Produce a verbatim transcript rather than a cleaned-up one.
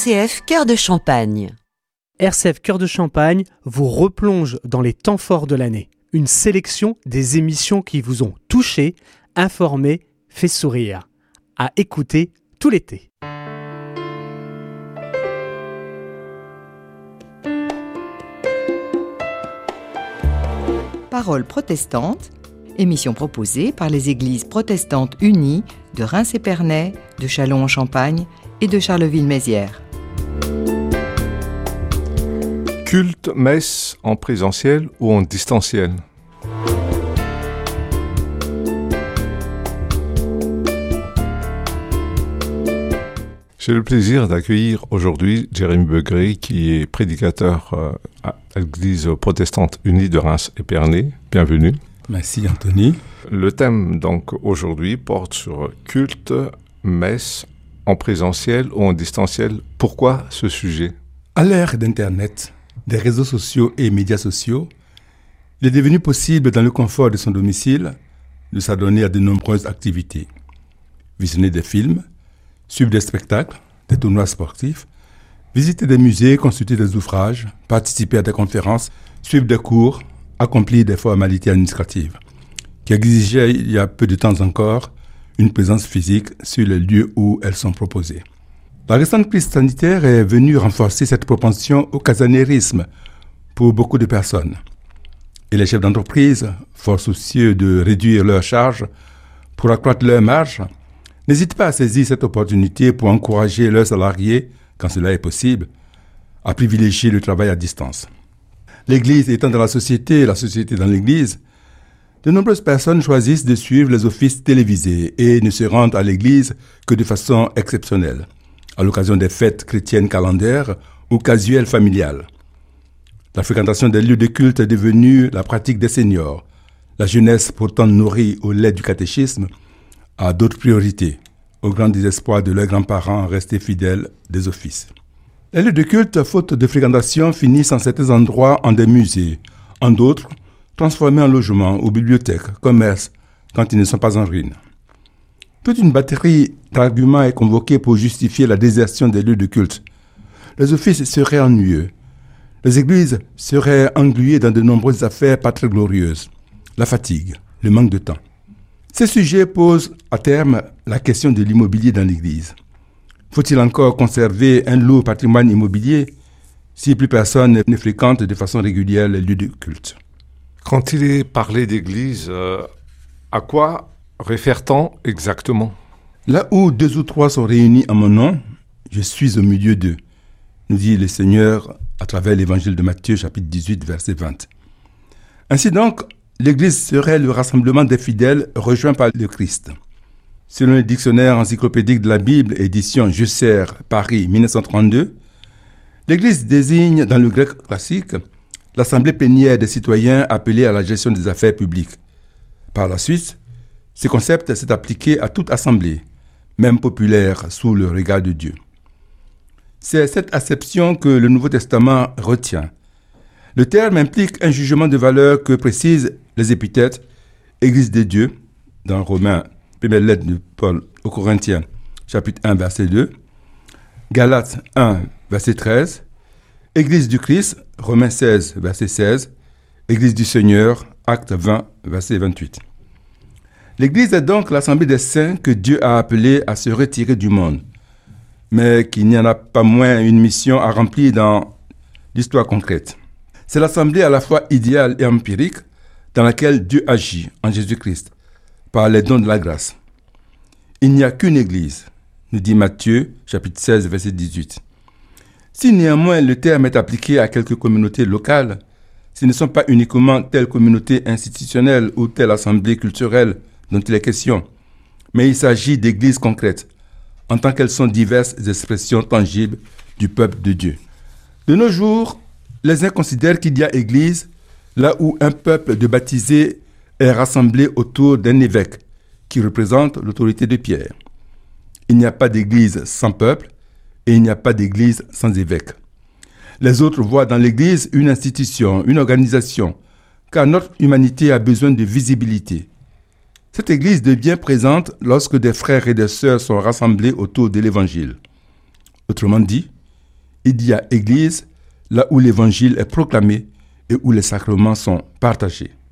C F Cœur de Champagne. R C F Cœur de Champagne vous replonge dans les temps forts de l'année. Une sélection des émissions qui vous ont touché, informé, fait sourire. À écouter tout l'été. Paroles protestantes, émission proposée par les Églises protestantes unies de Reims-Épernay, de Châlons-en-Champagne et de Charleville-Mézières. Culte, messe en présentiel ou en distanciel? J'ai le plaisir d'accueillir aujourd'hui Jérémy Begré, qui est prédicateur euh, à l'Église protestante unie de Reims-Épernay. Bienvenue. Merci Anthony. Le thème donc aujourd'hui porte sur culte, messe en présentiel ou en distanciel. Pourquoi ce sujet? À l'ère d'Internet, des réseaux sociaux et médias sociaux, il est devenu possible, dans le confort de son domicile, de s'adonner à de nombreuses activités. Visionner des films, suivre des spectacles, des tournois sportifs, visiter des musées, consulter des ouvrages, participer à des conférences, suivre des cours, accomplir des formalités administratives, qui exigeaient il y a peu de temps encore une présence physique sur les lieux où elles sont proposées. La récente crise sanitaire est venue renforcer cette propension au casaniérisme pour beaucoup de personnes. Et les chefs d'entreprise, fort soucieux de réduire leurs charges pour accroître leurs marges, n'hésitent pas à saisir cette opportunité pour encourager leurs salariés, quand cela est possible, à privilégier le travail à distance. L'Église étant dans la société et la société dans l'Église, de nombreuses personnes choisissent de suivre les offices télévisés et ne se rendent à l'Église que de façon exceptionnelle, à l'occasion des fêtes chrétiennes calendaires ou casuelles familiales. La fréquentation des lieux de culte est devenue la pratique des seniors. La jeunesse, pourtant nourrie au lait du catéchisme, a d'autres priorités, au grand désespoir de leurs grands-parents restés fidèles des offices. Les lieux de culte, faute de fréquentation, finissent en certains endroits en des musées, en d'autres, transformés en logements ou bibliothèques, commerces, quand ils ne sont pas en ruine. Toute une batterie d'arguments est convoquée pour justifier la désertion des lieux de culte. Les offices seraient ennuyeux. Les églises seraient engluées dans de nombreuses affaires pas très glorieuses. La fatigue, le manque de temps. Ces sujets posent à terme la question de l'immobilier dans l'Église. Faut-il encore conserver un lourd patrimoine immobilier si plus personne ne fréquente de façon régulière les lieux de culte? Quand il est parlé d'Église, euh, à quoi réfère-t-on exactement? Là où deux ou trois sont réunis en mon nom, je suis au milieu d'eux, nous dit le Seigneur à travers l'évangile de Matthieu, chapitre dix-huit, verset vingt. Ainsi donc, l'Église serait le rassemblement des fidèles rejoints par le Christ. Selon le dictionnaire encyclopédique de la Bible, édition Jusser, Paris, dix-neuf cent trente-deux, l'Église désigne, dans le grec classique, l'assemblée plénière des citoyens appelés à la gestion des affaires publiques. Par la suite, ce concept s'est appliqué à toute assemblée, même populaire, sous le regard de Dieu. C'est cette acception que le Nouveau Testament retient. Le terme implique un jugement de valeur que précisent les épithètes « Église de Dieu » dans Romains, première lettre de Paul aux Corinthiens, chapitre un, verset deux, Galates un, verset treize, Église du Christ, Romains seize, verset seize, Église du Seigneur, Actes vingt, verset vingt-huit. L'Église est donc l'assemblée des saints que Dieu a appelés à se retirer du monde, mais qu'il n'y en a pas moins une mission à remplir dans l'histoire concrète. C'est l'assemblée à la fois idéale et empirique dans laquelle Dieu agit en Jésus-Christ par les dons de la grâce. Il n'y a qu'une Église, nous dit Matthieu, chapitre seize, verset dix-huit. Si néanmoins le terme est appliqué à quelques communautés locales, ce ne sont pas uniquement telle communauté institutionnelle ou telle assemblée culturelle dont il est question, mais il s'agit d'églises concrètes, en tant qu'elles sont diverses expressions tangibles du peuple de Dieu. De nos jours, les uns considèrent qu'il y a église là où un peuple de baptisés est rassemblé autour d'un évêque qui représente l'autorité de Pierre. Il n'y a pas d'église sans peuple et il n'y a pas d'église sans évêque. Les autres voient dans l'église une institution, une organisation, car notre humanité a besoin de visibilité. Cette église devient présente lorsque des frères et des sœurs sont rassemblés autour de l'évangile. Autrement dit, il dit à église là où l'évangile est proclamé et où les sacrements sont partagés.